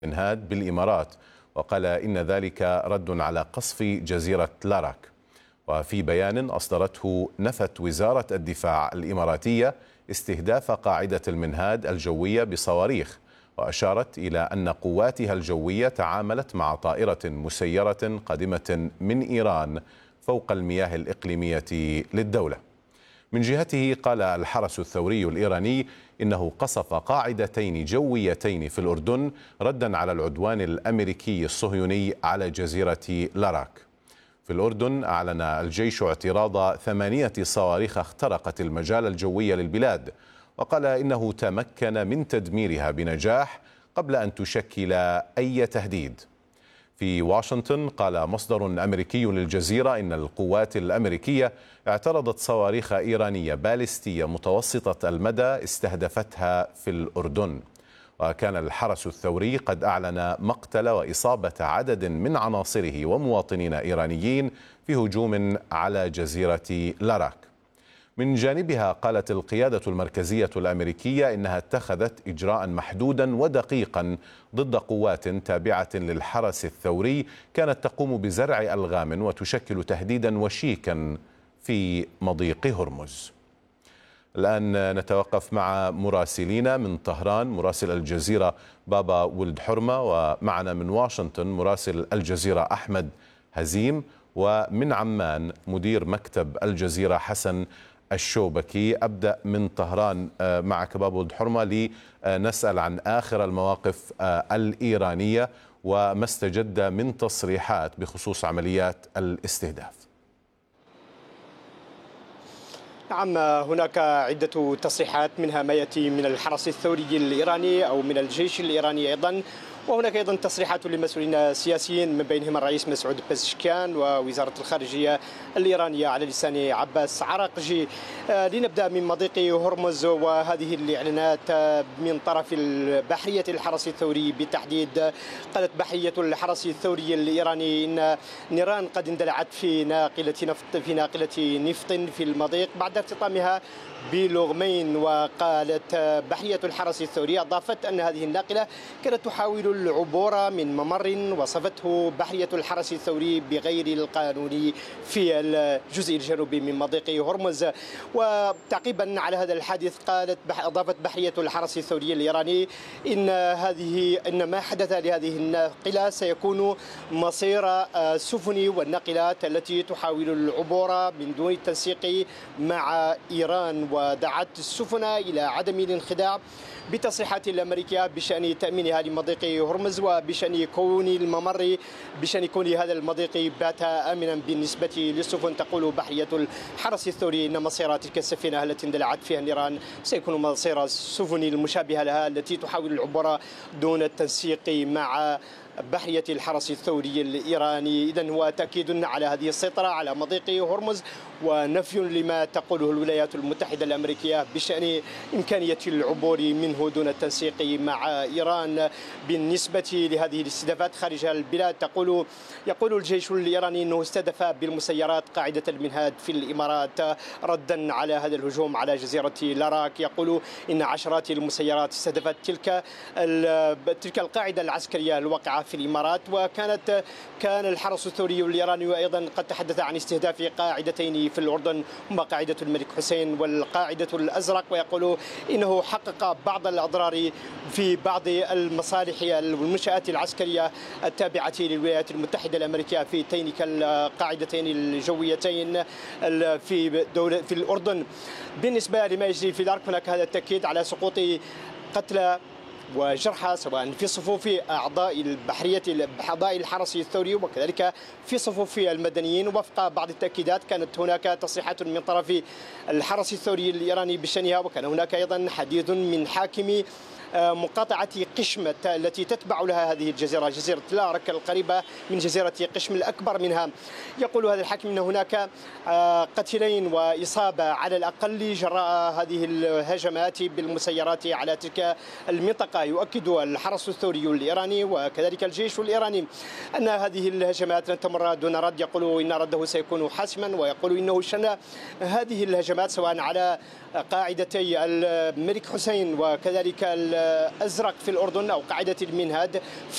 منهاد بالإمارات، وقال إن ذلك رد على قصف جزيرة لاراك. وفي بيان أصدرته نفت وزارة الدفاع الإماراتية استهداف قاعدة المنهاد الجوية بصواريخ، وأشارت إلى أن قواتها الجوية تعاملت مع طائرة مسيرة قادمة من إيران فوق المياه الإقليمية للدولة. من جهته قال الحرس الثوري الإيراني إنه قصف قاعدتين جويتين في الأردن ردا على العدوان الأمريكي الصهيوني على جزيرة لاراك. في الأردن أعلن الجيش اعتراض 8 صواريخ اخترقت المجال الجوي للبلاد، وقال إنه تمكن من تدميرها بنجاح قبل أن تشكل أي تهديد. في واشنطن قال مصدر أمريكي للجزيرة إن القوات الأمريكية اعترضت صواريخ إيرانية باليستية متوسطة المدى استهدفتها في الأردن. وكان الحرس الثوري قد أعلن مقتل وإصابة عدد من عناصره ومواطنين إيرانيين في هجوم على جزيرة لاراك. من جانبها قالت القيادة المركزية الأمريكية إنها اتخذت إجراء محدودا ودقيقا ضد قوات تابعة للحرس الثوري كانت تقوم بزرع ألغام وتشكل تهديدا وشيكا في مضيق هرمز. الآن نتوقف مع مراسلين من طهران، مراسل الجزيرة بابا ولد حرمة، ومعنا من واشنطن مراسل الجزيرة أحمد هزيم، ومن عمان مدير مكتب الجزيرة حسن الشوبكي. أبدأ من طهران معك بابا ولد حرمة لنسأل عن آخر المواقف الإيرانية وما استجد من تصريحات بخصوص عمليات الاستهداف. نعم، هناك عدة تصريحات منها ما يأتي من الحرس الثوري الإيراني أو من الجيش الإيراني أيضا، وهناك أيضا تصريحات لمسؤولين سياسيين من بينهم الرئيس مسعود بزشكيان ووزارة الخارجية الإيرانية على لسان عباس عراقجي. لنبدأ من مضيق هرمز وهذه الإعلانات من طرف بحرية الحرس الثوري بالتحديد. قالت بحرية الحرس الثوري الإيراني إن نيران قد اندلعت في ناقلة نفط في المضيق بعد اختطامها بلغمين. وقالت بحرية الحرس الثوري، أضافت أن هذه الناقلة كانت تحاول العبور من ممر وصفته بحرية الحرس الثوري بغير القانوني في الجزء الجنوبي من مضيق هرمز. وتعقيبا على هذا الحادث أضافت بحرية الحرس الثوري الإيراني إن ما حدث لهذه الناقلة سيكون مصير السفن والناقلات التي تحاول العبور من دون التنسيق مع إيران، ودعت السفن إلى عدم الانخداع بتصريحات الأمريكية بشأن تأمينها لمضيق هرمز وبشأن كون هذا المضيق بات آمنا بالنسبة للسفن. تقول بحرية الحرس الثوري إن مصير تلك السفينة التي اندلعت فيها النيران سيكون مصير السفن المشابهة لها التي تحاول العبور دون التنسيق مع بحرية الحرس الثوري الإيراني. إذن هو تأكيد على هذه السيطرة على مضيق هرمز ونفي لما تقوله الولايات المتحدة الأمريكية بشأن إمكانية العبور منه دون التنسيق مع إيران. بالنسبة لهذه الاستهدافات خارج البلاد، يقول الجيش الإيراني أنه استهدف بالمسيرات قاعدة المنهاد في الإمارات ردا على هذا الهجوم على جزيرة لاراك. يقول إن عشرات المسيرات استهدفت تلك القاعدة العسكرية الواقعة في الإمارات. كان الحرس الثوري الإيراني أيضا قد تحدث عن استهداف قاعدتين في الأردن، هما قاعدة الملك حسين والقاعدة الأزرق، ويقول إنه حقق بعض الأضرار في بعض المصالح والمنشآت العسكرية التابعة للولايات المتحدة الأمريكية في تلك القاعدتين الجويتين في الأردن. بالنسبة لما يجري في لاراك، هناك هذا التأكيد على سقوط قتلى وجرحى سواء في صفوف أعضاء الحرس الثوري وكذلك في صفوف المدنيين. وفق بعض التأكيدات كانت هناك تصريحات من طرف الحرس الثوري الإيراني بشأنها، وكان هناك أيضا حديث من حاكم مقاطعة قشمة التي تتبع لها هذه الجزيرة، جزيرة لاراك القريبة من جزيرة قشم الأكبر منها. يقول هذا الحاكم أن هناك قتيلين وإصابة على الأقل جراء هذه الهجمات بالمسيرات على تلك المنطقة. يؤكد الحرس الثوري الإيراني وكذلك الجيش الإيراني أن هذه الهجمات لن تمر دون رد. يقول إن رده سيكون حاسما، ويقول إنه شن هذه الهجمات سواء على قاعدتي الملك حسين وكذلك الأزرق في الأردن أو قاعدة المنهاد